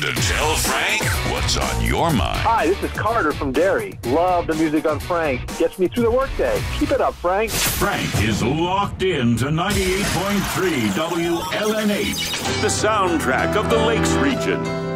to tell Frank what's on your mind. Hi, this is Carter from Derry. Love the music on Frank. Gets me through the workday. Keep it up, Frank. Frank is locked in to 98.3 WLNH, the soundtrack of the Lakes region.